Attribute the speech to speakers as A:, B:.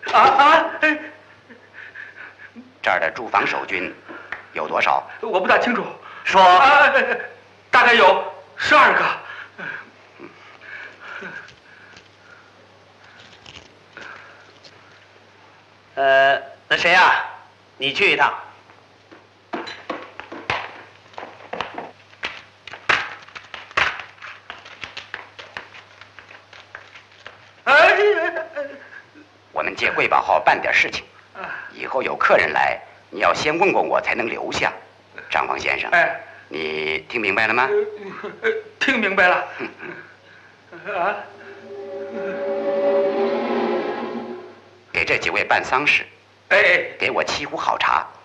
A: 这儿的驻防守军有多少？
B: 我不大清楚。
A: 说。
B: 大概有12个。
C: 那谁呀？你去一趟。
A: 我们借贵宝号办点事情，以后有客人来，你要先问过我才能留下。张方先生，你听明白了吗？
B: 听明白了。
A: 给这几位办丧事，给我沏壶好茶。